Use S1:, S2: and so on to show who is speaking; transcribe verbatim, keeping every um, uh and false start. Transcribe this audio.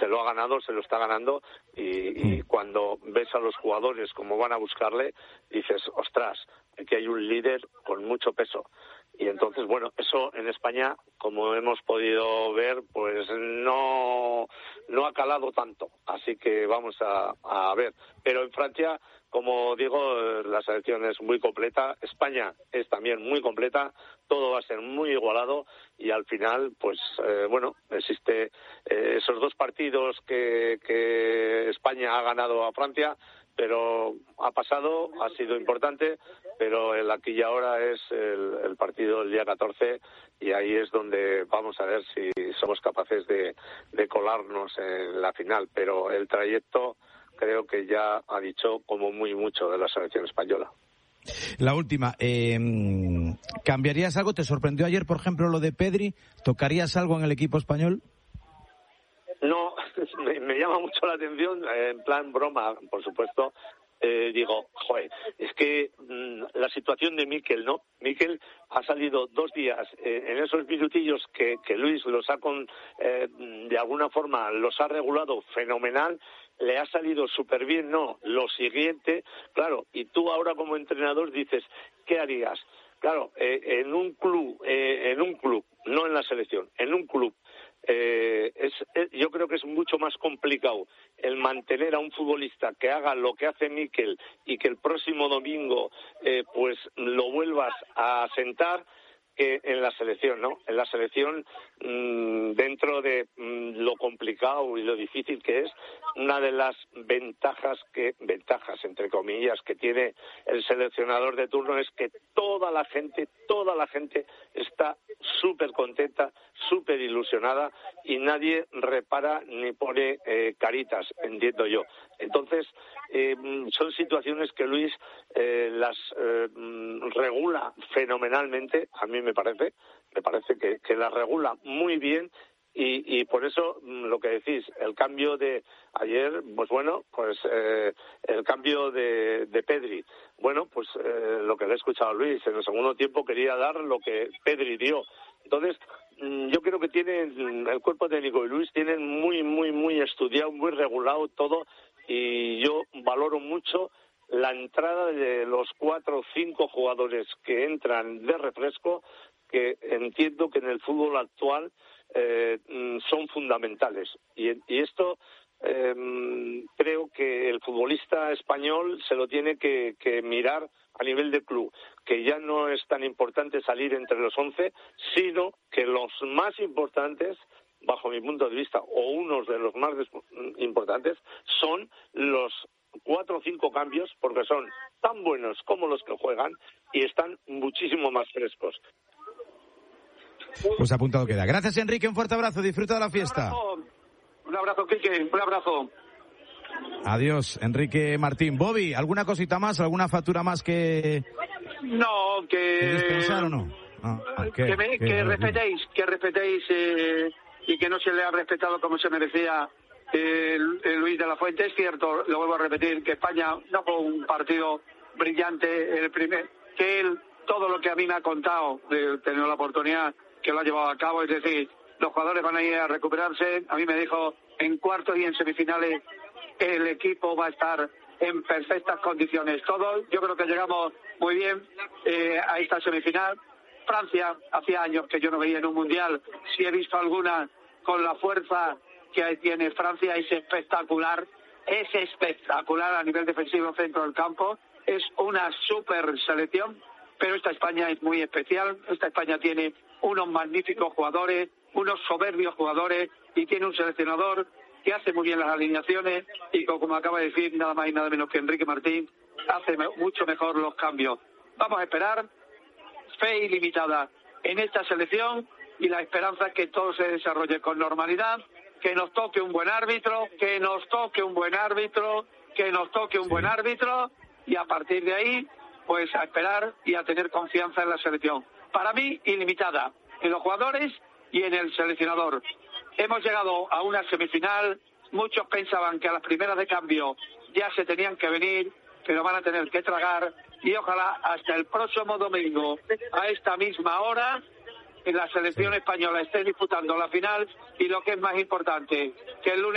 S1: se lo ha ganado, se lo está ganando, y, y cuando ves a los jugadores como van a buscarle, dices, ostras, aquí hay un líder con mucho peso. Y entonces, bueno, eso en España, como hemos podido ver, pues no no ha calado tanto. Así que vamos a, a ver. Pero en Francia, como digo, la selección es muy completa. España es también muy completa. Todo va a ser muy igualado. Y al final, pues, eh, bueno, existe eh, esos dos partidos que, que España ha ganado a Francia, pero ha pasado, ha sido importante, pero el aquí y ahora es el, el partido del día catorce, y ahí es donde vamos a ver si somos capaces de, de colarnos en la final. Pero el trayecto creo que ya ha dicho como muy mucho de la selección española.
S2: La última, eh, ¿cambiarías algo? ¿Te sorprendió ayer, por ejemplo, lo de Pedri? ¿Tocarías algo en el equipo español?
S1: No, me, me llama mucho la atención, eh, en plan broma, por supuesto. Eh, digo, joder, es que mmm, la situación de Mikel, ¿no? Mikel ha salido dos días eh, en esos minutillos que, que Luis los ha con, eh, de alguna forma los ha regulado fenomenal, le ha salido súper bien, ¿no? Lo siguiente, claro, y tú ahora como entrenador dices, ¿qué harías? Claro, eh, en un club, eh, en un club, no en la selección, en un club, Eh, es, es, yo creo que es mucho más complicado el mantener a un futbolista que haga lo que hace Mikel y que el próximo domingo eh, pues lo vuelvas a sentar, que en la selección, ¿no? En la selección, mmm, dentro de mmm, lo complicado y lo difícil que es, una de las ventajas que, ventajas entre comillas, que tiene el seleccionador de turno es que toda la gente, toda la gente está súper contenta, súper ilusionada, y nadie repara ni pone eh, caritas, entiendo yo. Entonces, eh, son situaciones que Luis eh, las eh, regula fenomenalmente, a mí me parece, me parece que, que las regula muy bien, y, y por eso lo que decís, el cambio de ayer, pues bueno, pues eh, el cambio de, de Pedri, bueno, pues eh, lo que le he escuchado a Luis, en el segundo tiempo quería dar lo que Pedri dio. Entonces, yo creo que tienen, el cuerpo técnico y Luis tienen muy, muy, muy estudiado, muy regulado todo, y yo valoro mucho la entrada de los cuatro o cinco jugadores que entran de refresco, que entiendo que en el fútbol actual eh, son fundamentales. Y, y esto eh, creo que el futbolista español se lo tiene que, que mirar a nivel de club, que ya no es tan importante salir entre los once, sino que los más importantes, bajo mi punto de vista, o unos de los más importantes, son los cuatro o cinco cambios, porque son tan buenos como los que juegan y están muchísimo más frescos.
S2: Pues apuntado queda. Gracias, Enrique, un fuerte abrazo, disfruta de la fiesta.
S3: Un abrazo, un abrazo, Quique, un abrazo.
S2: Adiós, Enrique Martín. Bobby, ¿alguna cosita más, alguna factura más que...
S3: No, que...
S2: ¿Quieres pensar o no? Ah,
S3: que, me, que respetéis, que respetéis eh, y que no se le ha respetado como se merecía eh, Luis de la Fuente. Es cierto, lo vuelvo a repetir, que España no fue un partido brillante el primer, que él, todo lo que a mí me ha contado, he tenido la oportunidad que lo ha llevado a cabo, es decir, los jugadores van a ir a recuperarse. A mí me dijo, en cuartos y en semifinales el equipo va a estar en perfectas condiciones. Todos, yo creo que llegamos muy bien eh, a esta semifinal. Francia, hacía años que yo no veía en un mundial, si he visto alguna con la fuerza que tiene Francia, es espectacular, es espectacular a nivel defensivo centro del campo, es una super selección, pero esta España es muy especial. Esta España tiene unos magníficos jugadores, unos soberbios jugadores, y tiene un seleccionador que hace muy bien las alineaciones y, como acaba de decir, nada más y nada menos que Enrique Martín, hace mucho mejor los cambios. Vamos a esperar, fe ilimitada en esta selección, y la esperanza es que todo se desarrolle con normalidad, que nos toque un buen árbitro, que nos toque un buen árbitro, que nos toque un sí. buen árbitro, y a partir de ahí, pues a esperar y a tener confianza en la selección. Para mí, ilimitada en los jugadores y en el seleccionador. Hemos llegado a una semifinal, muchos pensaban que a las primeras de cambio ya se tenían que venir, pero van a tener que tragar, y ojalá hasta el próximo domingo, a esta misma hora, en la selección española esté disputando la final, y lo que es más importante, que el lunes